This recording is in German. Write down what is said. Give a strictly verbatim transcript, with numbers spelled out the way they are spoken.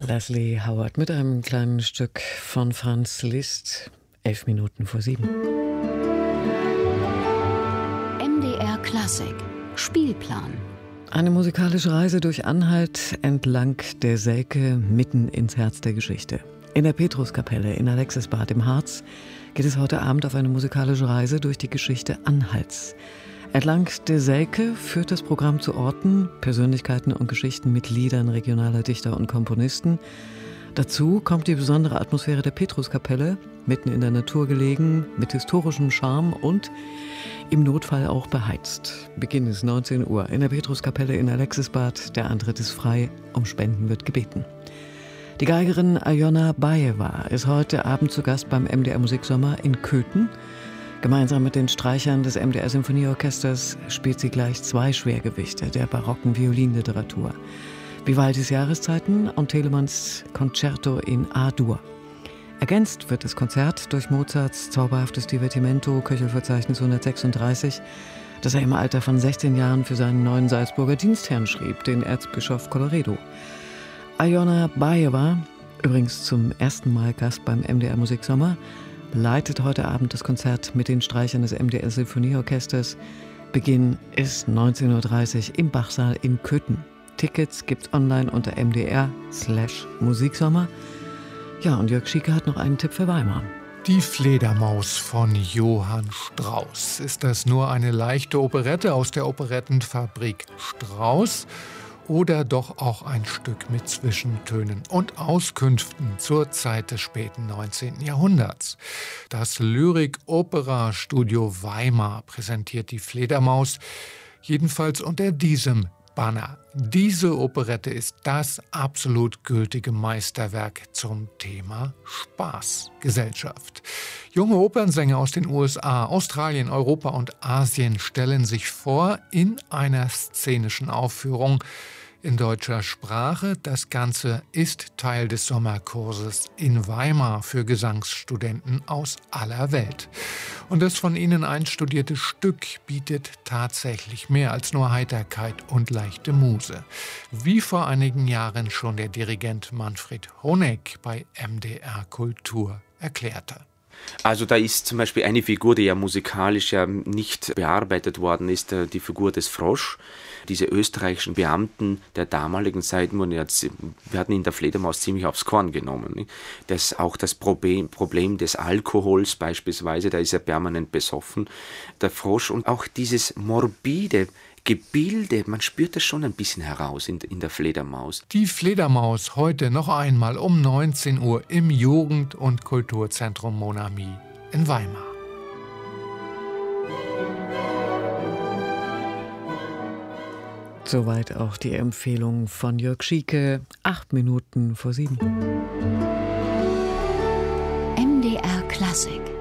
Leslie Howard mit einem kleinen Stück von Franz Liszt, elf Minuten vor sieben. M D R Klassik Spielplan. Eine musikalische Reise durch Anhalt entlang der Selke mitten ins Herz der Geschichte. In der Petruskapelle in Alexisbad im Harz geht es heute Abend auf eine musikalische Reise durch die Geschichte Anhalts. Entlang der Selke führt das Programm zu Orten, Persönlichkeiten und Geschichten mit Liedern regionaler Dichter und Komponisten. Dazu kommt die besondere Atmosphäre der Petruskapelle, mitten in der Natur gelegen, mit historischem Charme und im Notfall auch beheizt. Beginn ist neunzehn Uhr in der Petruskapelle in Alexisbad. Der Eintritt ist frei, um Spenden wird gebeten. Die Geigerin Aljona Bajeva ist heute Abend zu Gast beim M D R Musiksommer in Köthen. Gemeinsam mit den Streichern des M D R Symphonieorchesters spielt sie gleich zwei Schwergewichte der barocken Violinliteratur: Vivaldis Jahreszeiten und Telemanns Concerto in A-Dur. Ergänzt wird das Konzert durch Mozarts zauberhaftes Divertimento, Köchelverzeichnis hundertsechsunddreißig, das er im Alter von sechzehn Jahren für seinen neuen Salzburger Dienstherrn schrieb, den Erzbischof Colloredo. Aljona Bajeva, übrigens zum ersten Mal Gast beim M D R Musiksommer, leitet heute Abend das Konzert mit den Streichern des M D R Symphonieorchesters. Beginn ist neunzehn Uhr dreißig im Bachsaal in Köthen. Tickets gibt's online unter mdr slash Musiksommer. Ja, und Jörg Schieke hat noch einen Tipp für Weimar. Die Fledermaus von Johann Strauss. Ist das nur eine leichte Operette aus der Operettenfabrik Strauss? Oder doch auch ein Stück mit Zwischentönen und Auskünften zur Zeit des späten neunzehnten Jahrhunderts. Das Lyrik-Opera-Studio Weimar präsentiert die Fledermaus, jedenfalls unter diesem Banner. Diese Operette ist das absolut gültige Meisterwerk zum Thema Spaßgesellschaft. Junge Opernsänger aus den U S A, Australien, Europa und Asien stellen sich vor in einer szenischen Aufführung in deutscher Sprache. Das Ganze ist Teil des Sommerkurses in Weimar für Gesangsstudenten aus aller Welt. Und das von ihnen einstudierte Stück bietet tatsächlich mehr als nur Heiterkeit und leichte Muse. Wie vor einigen Jahren schon der Dirigent Manfred Honeck bei M D R Kultur erklärte. Also da ist zum Beispiel eine Figur, die ja musikalisch ja nicht bearbeitet worden ist, die Figur des Frosch. Diese österreichischen Beamten der damaligen Zeit, wir hatten in der Fledermaus ziemlich aufs Korn genommen. Das auch das Problem, Problem des Alkohols beispielsweise, da ist er permanent besoffen, der Frosch. Und auch dieses morbide Gebilde, man spürt das schon ein bisschen heraus in, in der Fledermaus. Die Fledermaus heute noch einmal um neunzehn Uhr im Jugend- und Kulturzentrum Mon Ami in Weimar. Soweit auch die Empfehlung von Jörg Schieke, acht Minuten vor sieben. M D R Klassik.